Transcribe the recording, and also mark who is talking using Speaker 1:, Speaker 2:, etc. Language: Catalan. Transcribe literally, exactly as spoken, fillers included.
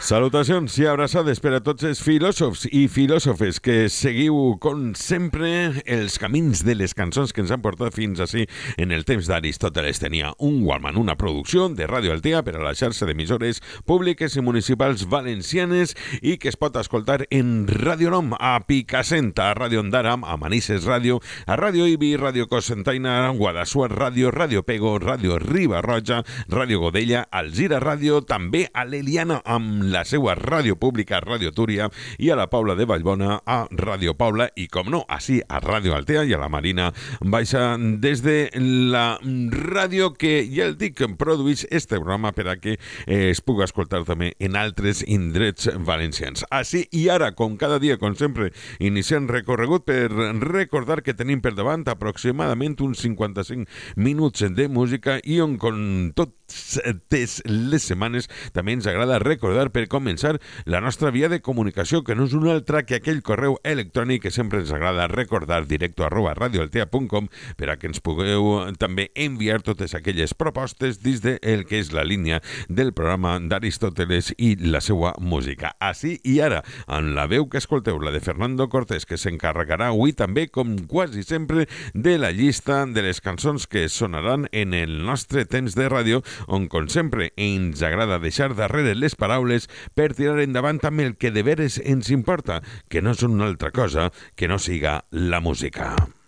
Speaker 1: Salutacions i abraçades per a tots els filòsofs i filòsofes que seguiu, com sempre, els camins de les cançons que ens han portat fins ací en el temps d'Aristòteles. Tenia un Wallman, una producció de Ràdio Altea per a la xarxa d'emissores públiques i municipals valencianes i que es pot escoltar en Radio Nom, a Picassent, a Ràdio Ondara, a Manises Ràdio, a Ràdio Ibi, Ràdio Cocentaina, Guadassuar Ràdio, Ràdio Pego, Ràdio Riba-roja, Ràdio Godella, Alzira Ràdio, també a l'Eliana amb la seva ràdio pública, Ràdio Túria, i a la Paula de Vallbona, a Ràdio Paula, i com no, així a Ràdio Altea i a la Marina Baixa, des de la ràdio que, ja el dic, produeix este programa per a que eh, es pugui escoltar també en altres indrets valencians. Així i ara, com cada dia, com sempre, iniciem recorregut per recordar que tenim per davant aproximadament uns cinquanta-cinc minuts de música i on, com totes les setmanes, també ens agrada recordar per començar la nostra via de comunicació, que no és una altra que aquell correu electrònic que sempre ens agrada recordar, directo arroba radioaltea punt com, per a que ens pugueu també enviar totes aquelles propostes dins de el que és la línia del programa d'Aristòteles i la seva música. Així i ara, en la veu que escolteu, la de Fernando Cortés, que s'encarregarà avui també, com quasi sempre, de la llista de les cançons que sonaran en el nostre temps de ràdio, on, com sempre, ens agrada deixar darrere les paraules per tirar endavant amb el que de veres ens importa, que no és una altra cosa que no siga la música.